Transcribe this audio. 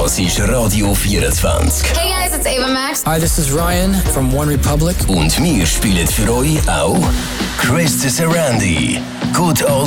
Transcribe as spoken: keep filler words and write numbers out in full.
Das ist Radio vierundzwanzig. Hey guys, it's Ava Max. Hi, this is Ryan from One Republic. Und wir spielen für euch auch Chris Sarandi, Good Old